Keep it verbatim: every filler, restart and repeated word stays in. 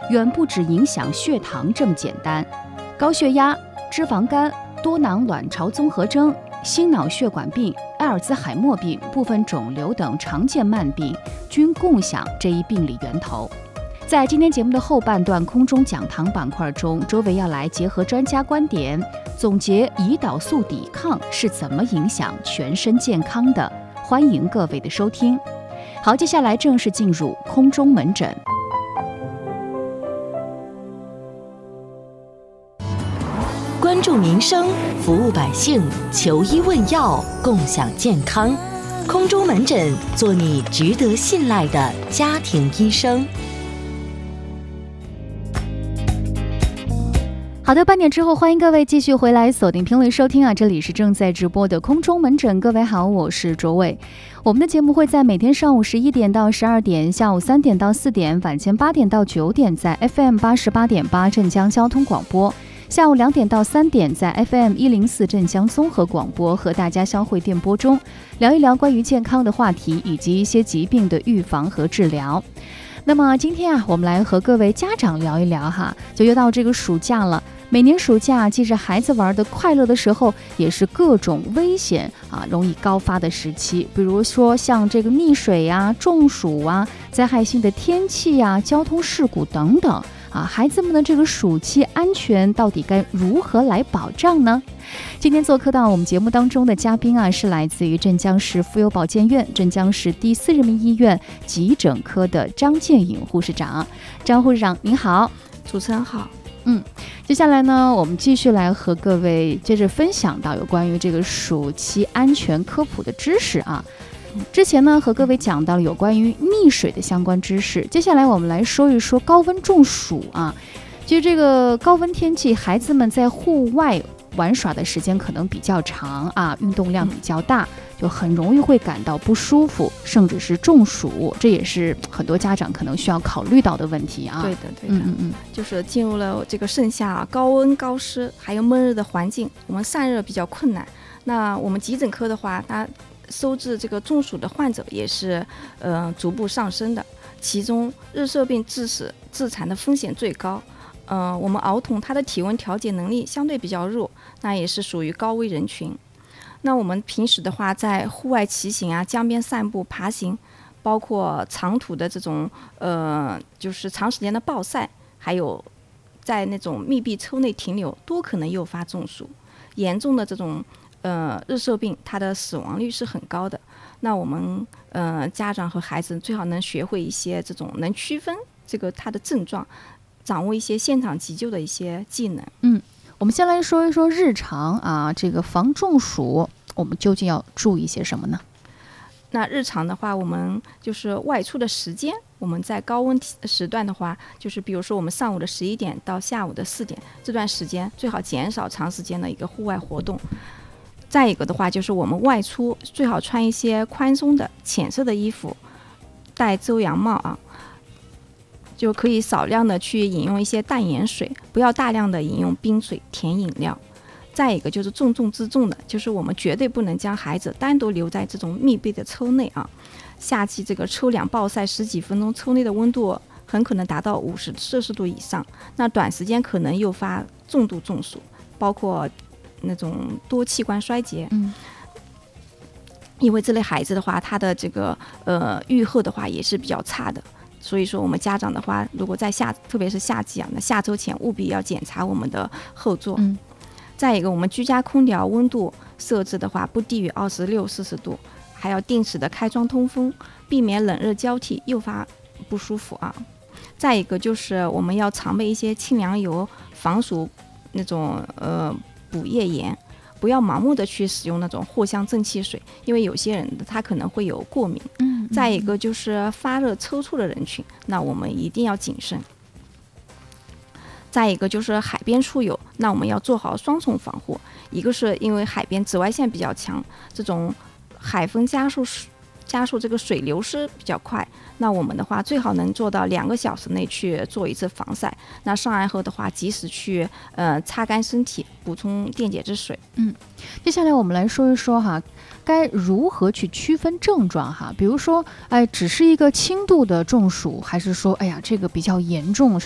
远不止影响血糖这么简单。高血压、脂肪肝、多囊卵巢综合征、心脑血管病、阿尔兹海默病、部分肿瘤等常见慢病均共享这一病理源头。在今天节目的后半段空中讲堂板块中，周围要来结合专家观点，总结胰岛素抵抗是怎么影响全身健康的。欢迎各位的收听。好，接下来正式进入空中门诊。 关注民生，服务百姓，求医问药，共享健康。空中门诊，做你值得信赖的家庭医生。 好的，半点之后，欢迎各位继续回来锁定频率收听啊！这里是正在直播的空中门诊，各位好，我是卓伟。我们的节目会在每天上午十一点到十二点，下午三点到四点，晚间八点到九点，在 F M 八十八点八镇江交通广播；下午两点到三点，在 F M 一零四镇江综合广播和大家相会电波中，聊一聊关于健康的话题以及一些疾病的预防和治疗。那么今天啊，我们来和各位家长聊一聊哈，就又到这个暑假了。每年暑假既是孩子玩的快乐的时候，也是各种危险啊容易高发的时期。比如说像这个溺水啊、中暑啊、灾害性的天气啊、交通事故等等啊，孩子们的这个暑期安全到底该如何来保障呢？今天做客到我们节目当中的嘉宾啊，是来自于镇江市妇幼保健院、镇江市第四人民医院急诊科的张建颖护士长。张护士长您好。 主持人好。 嗯，接下来呢，我们继续来和各位接着分享到有关于这个暑期安全科普的知识啊。之前呢，和各位讲到了有关于溺水的相关知识，接下来我们来说一说高温中暑啊。就这个高温天气，孩子们在户外玩耍的时间可能比较长啊，运动量比较大，就很容易会感到不舒服，甚至是中暑，这也是很多家长可能需要考虑到的问题啊。 对的，对的， 嗯嗯嗯， 就是进入了这个盛夏高温高湿还有闷热的环境，我们散热比较困难。那我们急诊科的话，它收治这个中暑的患者也是呃逐步上升的，其中热射病致死致残的风险最高。呃，我们儿童他的体温调节能力相对比较弱，那也是属于高危人群。那我们平时的话，在户外骑行啊、江边散步、爬行，包括长途的这种呃，就是长时间的暴晒，还有在那种密闭车内停留，都可能诱发中暑。严重的这种呃热射病，它的死亡率是很高的。那我们呃家长和孩子最好能学会一些这种能区分这个它的症状，掌握一些现场急救的一些技能。 嗯，我们先来说一说日常啊，这个防中暑，我们究竟要注意一些什么呢？ 那日常的话，我们就是外出的时间，我们在高温时段的话，就是比如说我们上午的十一点到下午的四点这段时间，最好减少长时间的一个户外活动。再一个的话，就是我们外出最好穿一些宽松的浅色的衣服，戴遮阳帽啊。就可以少量的去饮用一些淡盐水，不要大量的饮用冰水、甜饮料。再一个就是重中之重的，就是我们绝对不能将孩子单独留在这种密闭的车内啊。夏季这个车辆暴晒十几分钟，车内的温度很可能达到五十摄氏度以上，那短时间可能诱发重度中暑，包括那种多器官衰竭。 嗯， 因为这类孩子的话，他的这个呃愈后的话也是比较差的。所以说我们家长的话，如果在夏特别是夏季啊，那下周前务必要检查我们的后座。 嗯， 再一个，我们居家空调温度设置的话不低于二十六摄氏度，还要定时的开窗通风，避免冷热交替诱发不舒服啊。再一个就是我们要常备一些清凉油，防暑那种呃补液盐，不要盲目的去使用那种藿香正气水，因为有些人他可能会有过敏。 嗯， 再一个就是发热抽搐的人群，那我们一定要谨慎。再一个就是海边出游，那我们要做好双重防护，一个是因为海边紫外线比较强，这种海风加速加速这个水流失比较快，那我们的话最好能做到两个小时内去做一次防晒，那上岸后的话及时去呃擦干身体，补充电解质水。 嗯，接下来我们来说一说哈，该如何去区分症状哈？比如说，哎，只是一个轻度的中暑，还是说，哎呀，这个比较严重，